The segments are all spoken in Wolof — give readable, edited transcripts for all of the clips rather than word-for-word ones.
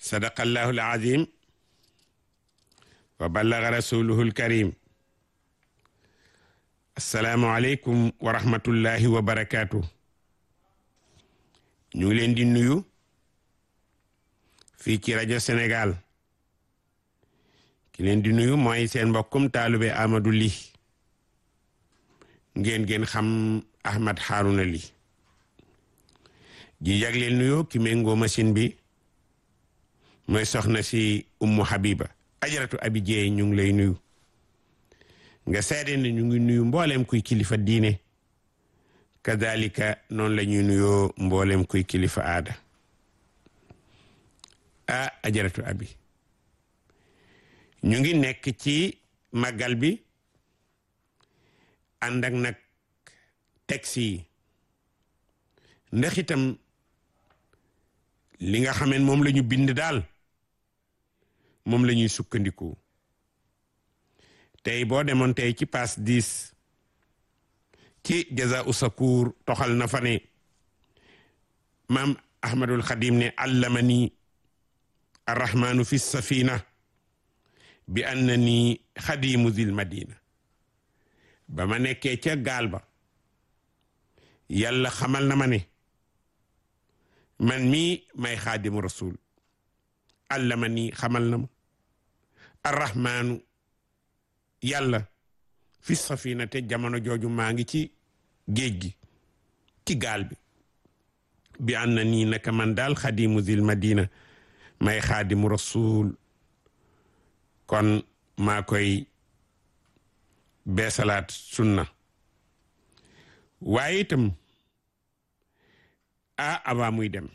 sadaqallahu alazim wa ballaga rasuluhu alkarim. assalaamu aleykum wa rahmatullahi wa barakaatu. ñu ngi leen di nuyu fii ci rajo Sénégal. ki leen di nuyu mooy seen mbokkum taalube Amadou Ly ngeen xam Ahmed Harouna Ly ji jagleel nuyu ki méngoo machine bi mooy soxna si Ummu Habiba ajaratu abi jeey ñu ngi lay nuyu nga seede ne ñu ngi nuyu mboolem kuy kilifa diine kadalika noonu la ñuy nuyoo mboolem kuy kilifa aada ajaratu abi ñu ngi nekk ci màggal bi ànd ak nag taxi yi ndax itam li nga xameen moom la ñu bind daal moom la ñuy sukkandiku tey boo demoon tey ci passe 10 ci Jazaa'u Sakuur toxal na fa ne maam Ahmadul Xadim ne allamani arrahmanu fi safina bi annani xadimu zil madina ba ma nekkee ca gaal ba yàlla xamal na ma ne man mii may xaadimu rasul allamani xamal na ma arrahmanu yàlla fi safina te jamono jooju maa ngi ci géej gi ci gaal bi annani naka man daal xadimu zil madina may xaadimu rasul kon maa koy beesalaat sunna waaye itam avant muy dem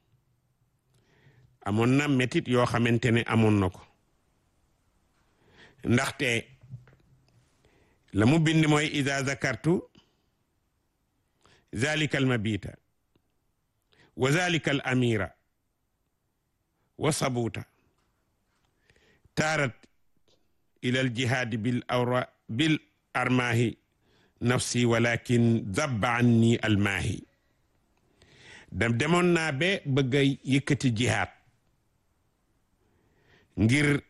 amoon na métit yoo xamante ne amoon na ko ndaxte la mu bind mooy ida zakartu zalika al mabita wa zalika al amira wa sabuta taarat ila al jihaadi bil armaahi nafsi walakin zabba anni almaahi demoon naa ba bëgg a yëkkati jihaad ngir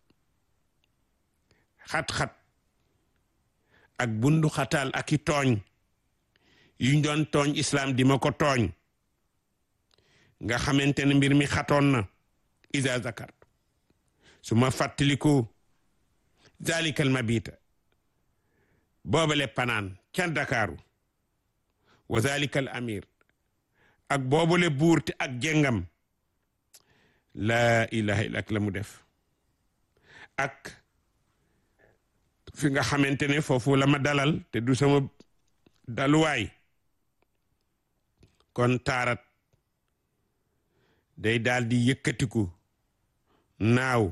xat-xat ak bundu xataal ak i tooñ yuñ doon tooñ islam di ma ko tooñ nga xamante ne mbir mi xatoon na iza zakar su ma fàttaliku zalikal mabita boobale panaan ca Dakaaru wa zalikal amir ak boobale buurte ak jengam laa ilaha illa ak la mu def ak fi nga xamante ne foofu la ma dalal te du sama daluwaay kon taarat day daal di yëkkatiku naaw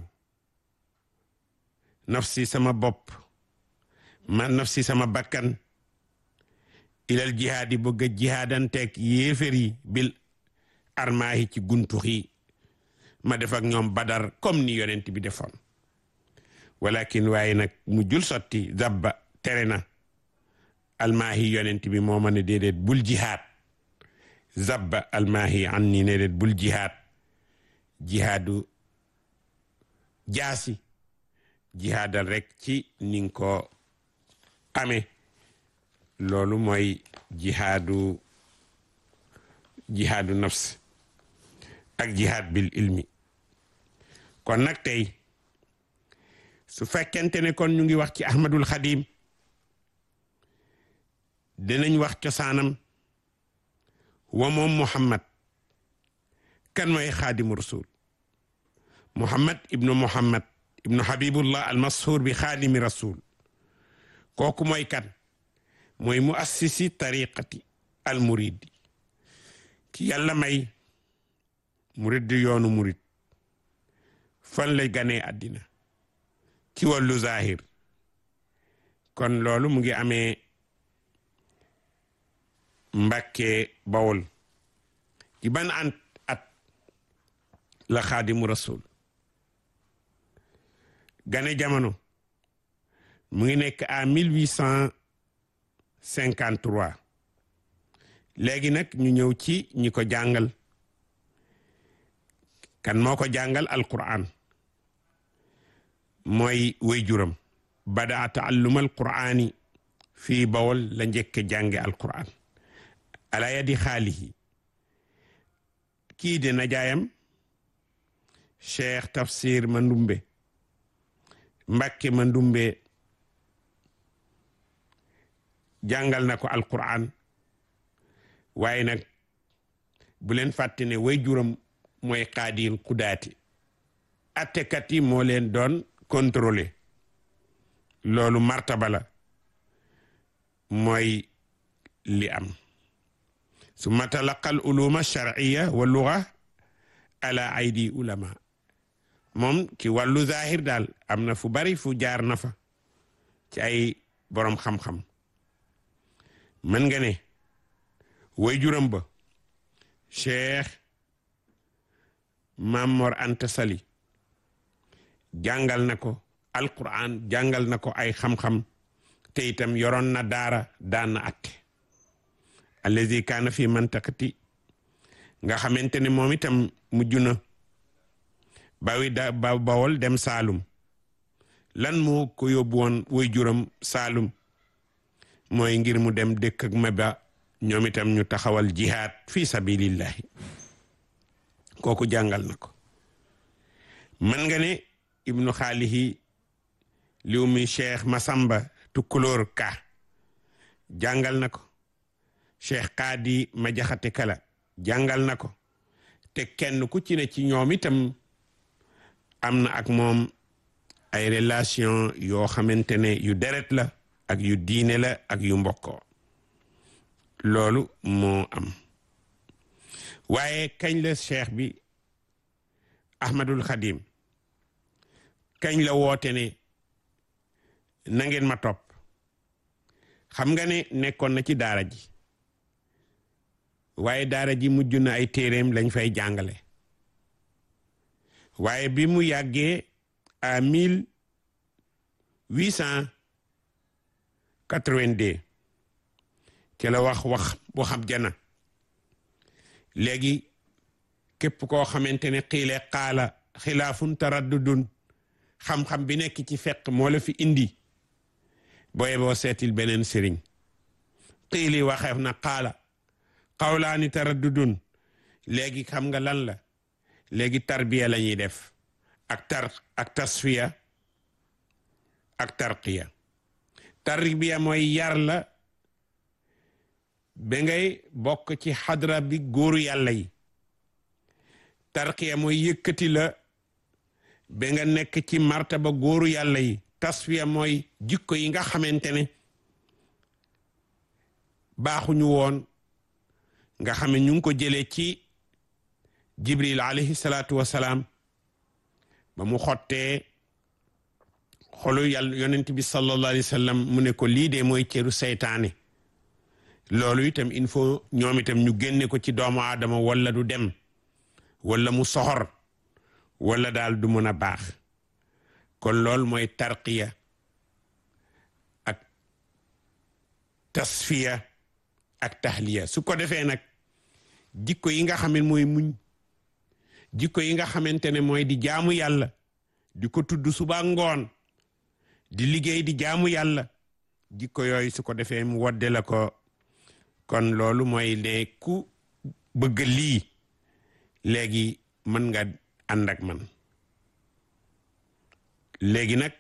nafsi sama bopp nafsi sama bakkan ilal jihaadi bëgg a jihaadanteeg yéefér yi bil armaahi ci guntux yi ma def ak ñoom badar comme ni yonent bi defoon walakin waaye nag mu jul sotti zabba tere na almaahi yonent bi moo ma ne déedéet bul jihaad zabba almaahi an ni ne déet bul jihaad jihaadu jaasi jihaadal rek ci ni nga ko amee loolu mooy jihaadu nafs ak jihaad bil ilmi kon nag tey su fekkente ne kon ñu ngi wax ci Ahmadul Xadim dinañ wax cosaanam wa moom Muhammad kan mooy xaadimu rasul Muhammad ibnu Habibullah al mashhur bi xaadimi rasul kooku mooy kan mooy muassisi tariqati al muridi ki yàlla may murid yoonu murid fan lay ganee àddina ci wàllu zahir kon loolu mu ngi amee Mbàkke Bawol ci ban at la xaadimu rasul gane jamono mu ngi nekk à 1853 léegi nag ñu ñëw ci ñi ko jàngal kan moo ko jàngal alquran mooy waajuram bada taalluma alqurani fii Bawol la njëkk jànge alquran ala yadi xaalihi kii de najaayam Cheikh Tafsir Mandumbe Mbàkke Mandumbe jàngal na ko alquran waaye nag bu leen fàtte ne waajuram mooy qaadil kudaati attekat yi moo leen doon contrôler loolu martaba la mooy li am summa talaqal uluma shar'iyya wa lugha ala aydi ulama moom ci wàllu zahir daal am na fu bari fu jaar na fa ci ay borom xam-xam mën nga ne waajuram ba Cheikh Mamor Anta Sali jàngal na ko alquran jàngal na ko ay xam-xam te itam yoroon na daara daan na atte allazi kaana fi mantaqati nga xamante ne moom itam mujj na Bawol dem Saalum lan moo ko yóbbu woon waajuram Saalum mooy ngir mu dem dëkk ak Maba ñoom itam ñu taxawal jihaad fi sabilillahi kooku jàngal na ko mën nga ne ibnu xaalihi liw mi Cheikh Masamba Tukulóor Ka jàngal na ko Cheikh Qaadi ma jaxate kala jàngal na ko te kenn ku ci ne ci ñoom itam am na ak moom ay relation yoo xamante ne yu deret la ak yu diine la ak yu mbokkoo loolu moo am waaye kañ la cheikh bi Ahmadul Xadim kañ la woote ne na ngeen ma topp xam nga ne nekkoon na ci daara ji waaye daara ji mujj na ay téeréem lañ fay jàngale waaye bi mu yàggee à 1882 ci la waxam jana léegi képp koo xamante ne xiile xaala xilaafun taraddudun xam-xam bi nekk ci fekk moo la fi indi booye boo seetil beneen sëriñ xiili waxeef na xaala xawlaani taraddudun léegi xam nga lan la léegi tarbiya la ñuy def ak tasfiya ak tarqiya tarbiya mooy yar la ba ngay bokk ci xadra bi góoru yàlla yi tarqiya mooy yëkkati la ba nga nekk ci martaba góoru yàlla yi tasfiya mooy jikko yi nga xamante ne baaxuñu woon nga xam ne ñu ngi ko jëlee ci Jibril alayhi salaatu wasalaam ba mu xottee xolu yàlla yonent bi sallallahu alayhi wa sallam mu ne ko lii de mooy cëru seytaane loolu itam il faut ñoom itam ñu génne ko ci doomu aadama wala du dem wala mu soxor wala daal du mën a baax kon loolu mooy tarqiya ak tasfiya ak tahliya su ko defee nag jikko yi nga xam ne mooy muñ jikko yi nga xamante ne mooy di jaamu yàlla di ko tudd suba ngoon di liggéey di jaamu yàlla jikko yooyu su ko defee mu wodde la ko kon loolu mooy ne ku bëgg lii léegi mën nga ànd ak man léegi nag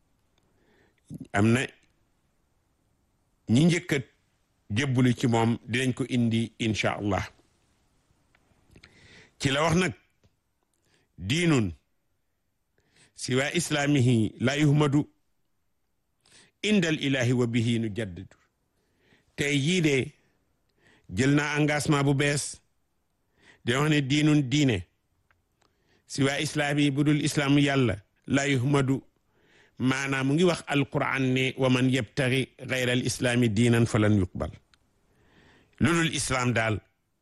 am na ñi njëkk a jébbulu ci moom dinañ ko indi incha allah ci la wax nag diinun siwa islaamihi la yuhmadu indal ilahi wa bihi nu jaddadu tey jii de jël naa engagement bu bees di wax ne diinun diine siwa islaami bu dul islaamu yàlla la yuhmadu maanaam mu ngi wax alquran ne wa man yabtaghi gayra al islaami diinan falan yuqbal lu dul islaam daal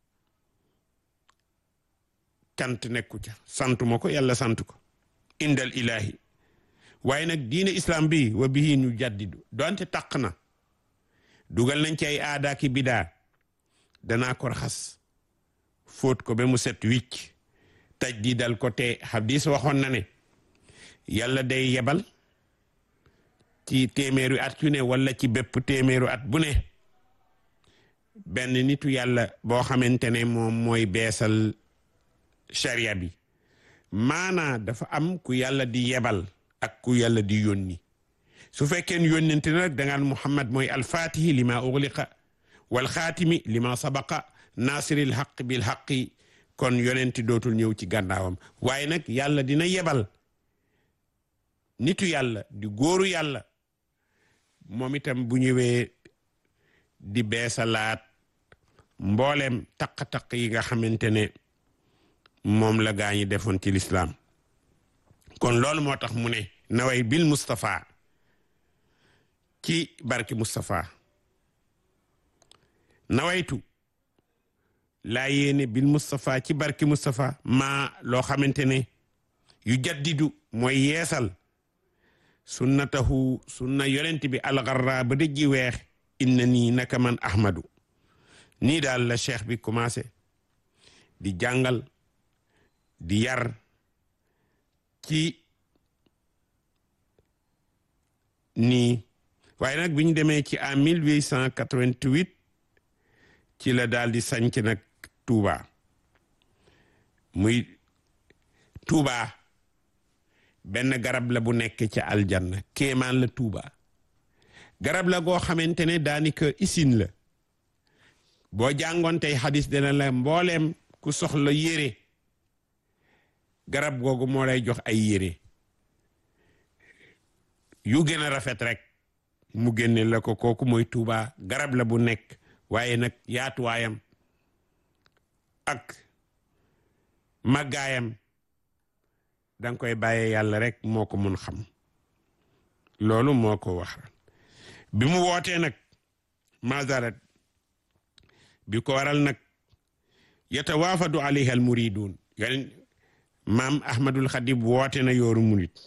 cant nekku ca santuma ko yàlla sant ko indal ilahi waaye nag diine islam bi wa bihi nu jaddidu doonte taq na dugal nañ ci ay aada ki bidaa danaa ko raxas fóot ko ba mu set wicc tajdiidal ko te hadis waxoon na ne yàlla day yebal ci téeméeru at yu ne wala ci bépp téeméeru at bu ne benn nitu yàlla boo xamante ne moom mooy beesal sharia bi maanaa dafa am ku yàlla di yebal ak ku yàlla di yónni su fekkee yónnente na rek dangaan Muhammad mooy alfaatihi lima ughliqa wal xaatimi lima sabaqa nasiril xaq bil xaqi kon yonenti dootul ñëw ci gànnaawam waaye nag yàlla dina yebal nitu yàlla di góoru yàlla moom itam bu ñëwee di beesalaat mboolem taq-taq yi nga xamante ne moom la gaa ñi defoon ci lislaam kon loolu moo tax mu ne naway bil Mustafa ci barki Mustafa nawaytu laa yéene bil Mustafa ci barki Mustafa maa loo xamante ne yu jaddidu mooy yeesal sunnatahu sunna yonent bi algarra ba dëjji weex inna nii naka man ahmadu nii daal la cheikh bi commencé di jàngal di yar ci nii waaye nag bi ñu demee ci en 1888 ci la daal di sanc nag Touba muy Touba benn garab la bu nekk ci aljanna kéemaan la Touba garab la goo xamante ne daanaka isin la boo jàngoon tey xadis dina la mbooleem ku soxla yére garab googu moo lay jox ay yére yu gën a rafet rek mu génne la ko kooku mooy Touba garab la bu nekk waaye nag yaatuwaayam ak màggaayam danga koy bàyyee yàlla rek moo ko mun xam loolu moo ko wax bi mu wootee nag mazarat bi ko waral nag yatawaafadu alayha al muridun yeneen maam Ahmadul Xadim woote na yooru murid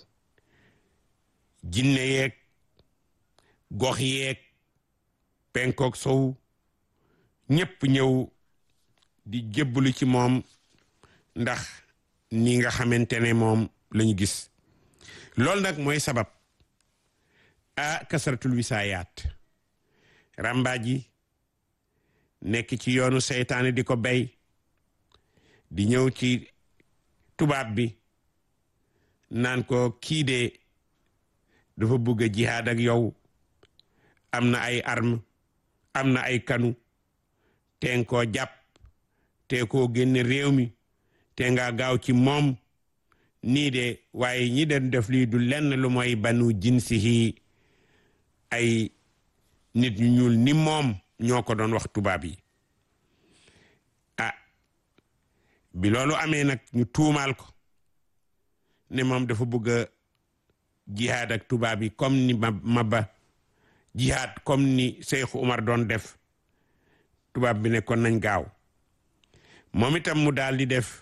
jinne yeeg gox yeeg penkook sow ñépp ñëw di jébbalu ci moom ndax ni nga xamante ne moom lañu gis loolu nag mooy sabab a kasratul wisaayaat rambaaj yi nekk ci yoonu seytaane di ko bay di ñëw ci tubaab bi naan ko kii de dafa bëgg a jihaad ak yow am na ay arme am na ay kanu teen koo jàpp te koo génne réew mi te nga gaaw ci moom nii de waaye ñi den def lii du lenn lu mooy banu jinsihi ay nit ñu ñuul ni moom ñoo ko doon wax tubaab yi ah bi loolu amee nag ñu tuumaal ko ne moom dafa bëgg a jihaad ak tubaab yi comme ni Maba jihaad comme ni Seexu Umar doon def tubaab bi ne kon nañ gaaw moom itam mu daal di def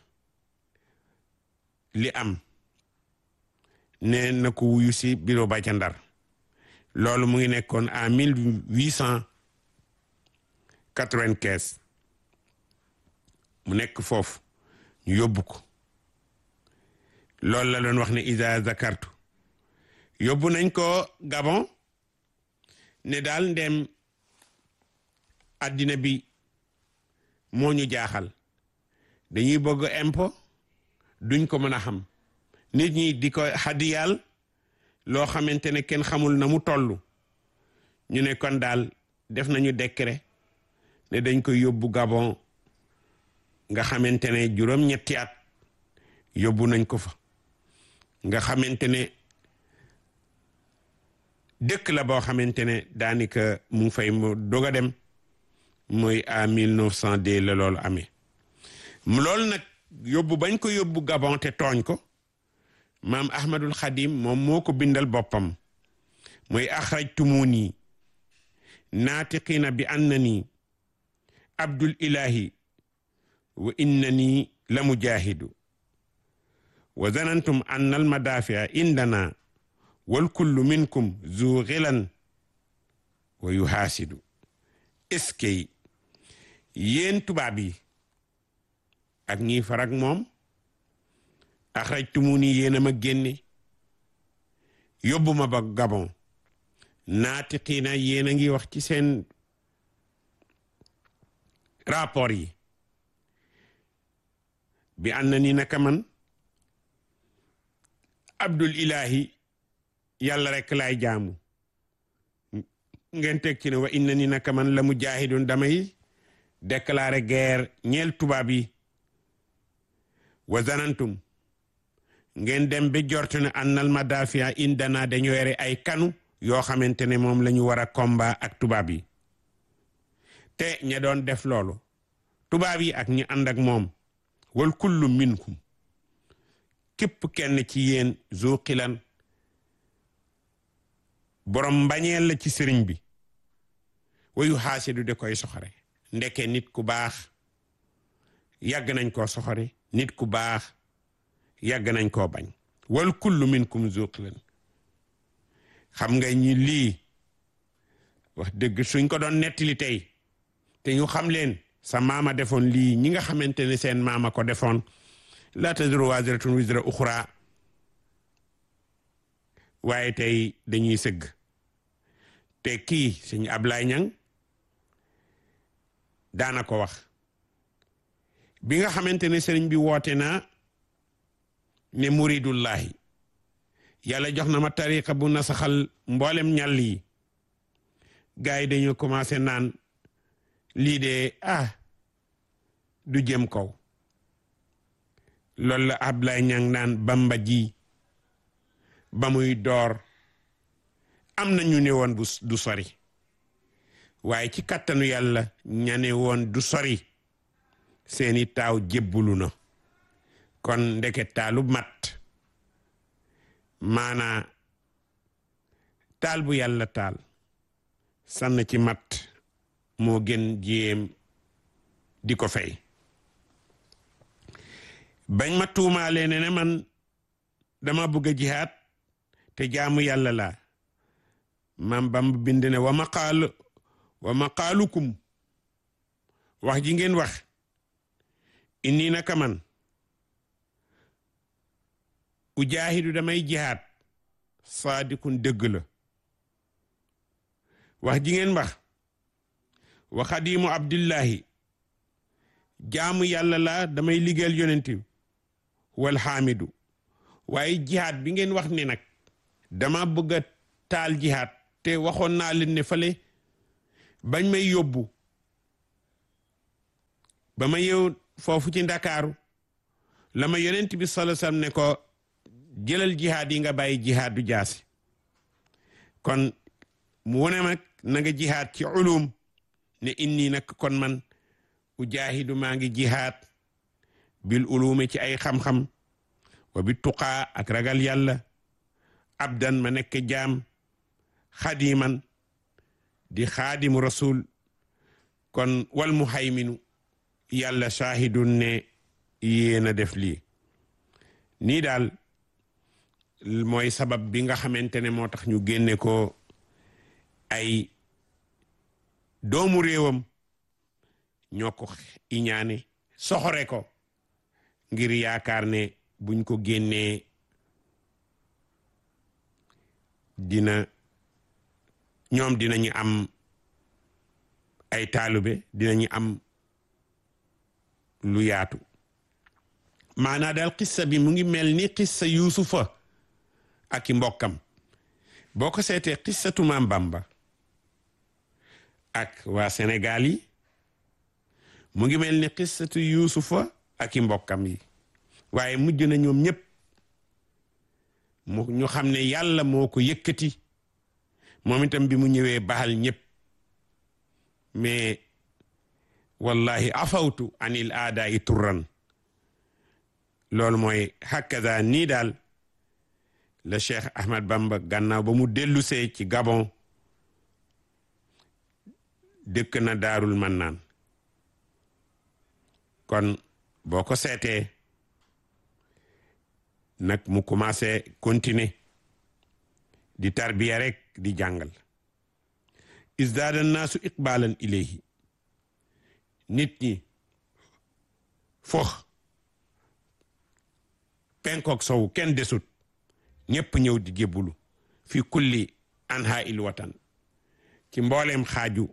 li am ne na ko wuyu si bureau ba ca Ndar loolu mu ngi nekkoon en 1895 mu nekk foofu ñu yóbbu ko loolu la doon wax ne isa zakartu yóbbu nañ ko Gabon ne daal ndem addina bi moo ñu jaaxal dañuy bëgg impôt duñ ko mën a xam nit ñi di ko hadiyal loo xamante ne kenn xamul na mu toll ñu ne kon daal def nañu décret ne dañ koy yóbbu Gabon nga xamante ne juróom-ñetti at yóbbu nañ ko fa nga xamante ne dëkk la boo xamante ne daanaka mu ngi fay mu doog a dem mooy à 1902 la loolu amee loolu nag yóbbu bañ ko yóbbu Gabon te tooñ ko maam Ahmadul Xadim moom moo ko bindal boppam mooy axrajtumuni naatiqina bi annani abdul ilahi wa innani la mujahidu wa zanantum anna al madafia indana wal kullu minkum zu xilan wa yuhaasidu est-ce que yéen tubaab yi ak ñiy farak moom axrajtumuni yéena ma génne yóbbu ma ba Gabon naatiqiina yéen a ngi wax ci seen rapport yi bi ànd na ni naka man abdul ilahi yàlla rekk laay jaamu ngeen teg ci ne wa inna ni naka man la mujaahidun damay déclarer guerre ñeel tubaab yi wa zanantum ngeen dem ba jortu ne annal madafia indana dañu yore ay kanu yoo xamante ne moom la ñu war a combat ak tubaab yi te ña doon def loolu tubaab yi ak ñi ànd ak moom wal kullu minkum képp kenn ci yéen zu xilan borom mbañeel la ci sëriñ bi wayu xaasidu de koy soxore ndeke nit ku baax yàgg nañ koo soxore nit ku baax yàgg nañ koo bañ wal kullu minkum zu xilan xam nga ñi lii wax dëgg suñ ko doon nettali tey te ñu xam leen sa maama defoon lii ñi nga xamante ne seen maama ko defoon la taziru waziratun wizra uxra waaye tey dañuy sëgg te kii sëñ Ablaye Ñang daana ko wax bi nga xamante ne sëriñ bi woote na ne muridullahi yàlla jox na ma tariqa bu nasaxal mboolem ñàll yi gars yi dañu commencé naan lii de du jëm kaw loolu la Ablaye Ñang naan Bamba ji ba muy door am na ñu ne woon du sori waaye ci kattanu yàlla ñane woon du sori seeni taaw jébbulu na kon ndeke taalu mat maanaa taal bu yàlla taal sànn ci mat moo gën jéem di ko fay bañ ma tuumaalee ne man dama bëgg a jihaad te jaamu yàlla laa mam Bamba bind ne wa maqaalukum wax ji ngeen wax inni naka man ujaahidu damay jihaad saadikun dëgg la wax ji ngeen wax wa xadimu abdillahi jaamu yàlla la damay liggéeyal yonenti wal xaamidu waaye jihaad bi ngeen wax ne nag dama bëgg a taal jihaad te waxoon naa leen ne fale bañ may yóbbu ba ma yew foofu ci ndakaaru la ma yonent bi sallallahu alayhi wasallam ne ko jëlal jihaad yi nga bàyyi jihaadu jaasi kon mu wone mag na nga jihaad ci ulum ne inni nag kon man ujaahidu maa ngi jihaad bil ulume ci ay xam-xam wa bi tuqaa ak ragal yàlla abdan ma nekk jaam xadiman di xaadimu rasul kon wal muhayminu yàlla shahidun ne yéena def lii nii daal mooy sabab bi nga xamante ne moo tax ñu génne ko ay doomu réewam ñoo ko iñaane soxore ko ngir yaakaar ne buñ ko génnee ñoom dinañu am ay taalube dinañu am lu yaatu maanaa daal xissa bi mu ngi mel ni xissa yuusufa ak i mbokkam boo ko seetee xissatu Maam Bamba ak waa Sénégal yi mu ngi mel ni xissatu yuusufa ak i mbokkam yi waaye mujj na ñoom ñëpp ñu xam ne yàlla moo ko yëkkati moom itam bi mu ñëwee baxal ñëpp mais wallahi afawtu anil aada i turran loolu mooy hakaza nii daal la Cheikh Ahmad Bamba gannaaw ba mu dellusee ci Gabon dëkk na Daarul Mannaan kon boo ko seetee nag mu commencé continuer di tarbiya rek di jàngal isdaada naasu iqbalan ilayhi nit ñi fox penkook sow kenn desut ñépp ñëw di jébbulu fi kulli anha il watan ci mbooleem xaaju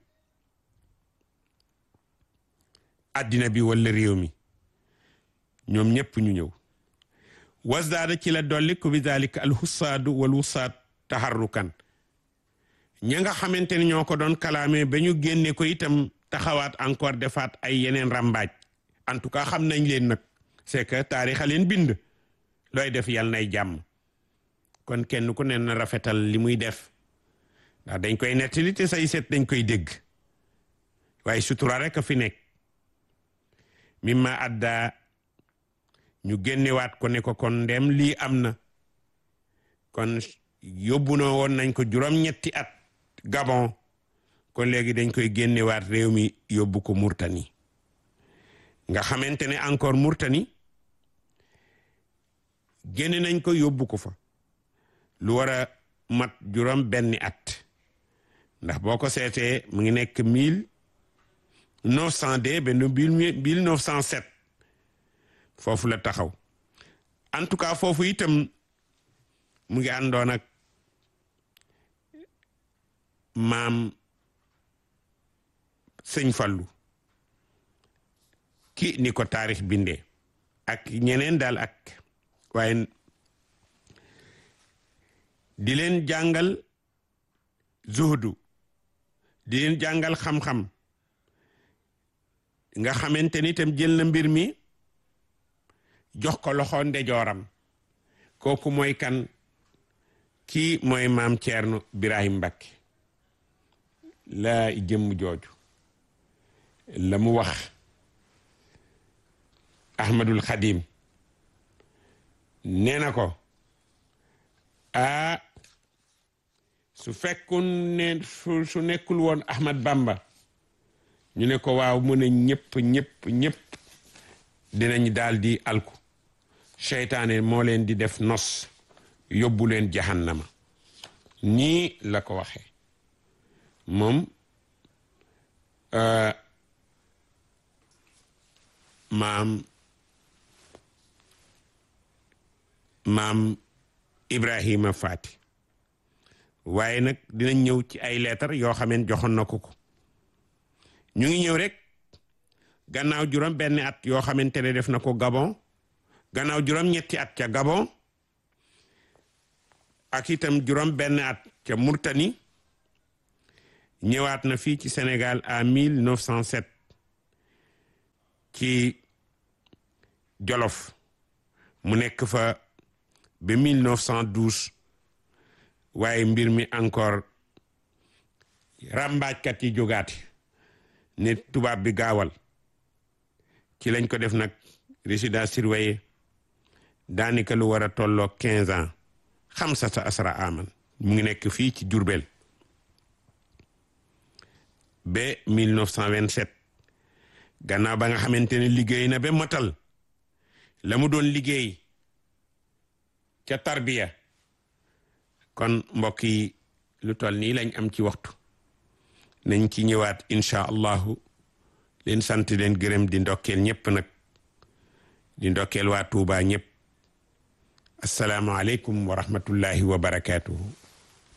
addina bi wala réew mi ñoom ñépp ñu ñëw wasdaada ci la dolli ku bi dalika al hussaadu wal wussaat taharrukan ña nga xamante ni ñoo ko doon kalaame ba ñu génne ko itam taxawaat encore defaat ay yeneen rambaaj en tout cas xam nañ leen nag c'est que taarixa leen bind looy def yàlla nay jàmm kon kenn ku ne na rafetal li muy def ndax dañ koy nettali te say set dañ koy dégg waaye sutura rek a fi nekk mimma adda ñu génnewaat ko ne ko kon ndem lii am na kon yóbbu na woon nañ ko juróom-ñetti at Gabon kon léegi dañ koy génnewaat réew mi yóbbu ko Murtani nga xamante ne encore Murtani génne nañ ko yóbbu ko fa lu war a mat juróom benni at ndax boo ko seetee mu ngi nekk 1900 benn 1907 foofu la taxaw en tout cas foofu itam mu ngi àndoon ak maam sëñ Fallu ki ni ko taarix bindee ak ñeneen daal ak waaye di leen jàngal zuhdu di leen jàngal xam-xam nga xamante ni itam jël na mbir mi jox ko loxo ndejooram kooku mooy kan kii mooy maam Ceerno Birahim Mbakke la jëmm jooju la mu wax Ahmadul Xadim nee na ko su fekkun ne su nekkul woon Ahmad Bamba ñu ne ko waaw mu ne ñëpp dinañ daal di alku seytaane moo leen di def nos yóbbu leen jahannama nii la ko waxee moom maam Ibrahima Faati waaye nag dinañ ñëw ci ay leetar yoo xameen joxoon na ko ñu ngi ñëw rek gannaaw juróom benn at yoo xamante ne def na ko Gabon gannaaw juróom ñetti at ca Gabon ak itam juróom benn at ca Murtani ñëwaat na fii ci Sénégal à 1907 ci Jolof mu nekk fa ba 1912 waaye mbir mi encore ràmbaajkat yi jógaati ne tubaab bi gaawal ci lañ ko def nag résidence surveillée daanaka lu war a tolloo 15 ans xamsata asra aman mu ngi nekk fii ci Jurbel ba 1927 gannaaw ba nga xamante ne liggéey na ba motal la mu doon liggéey ca tarbiya kon mbokk yi lu toll nii lañ am ci waxtu nañ ci ñëwaat incha allahu leen sant leen gërëm di ndokkeel ñëpp nag di ndokkeel waa Tuuba ñëpp assalaamu aleykum wa rahmatullahi wa barakaatuhu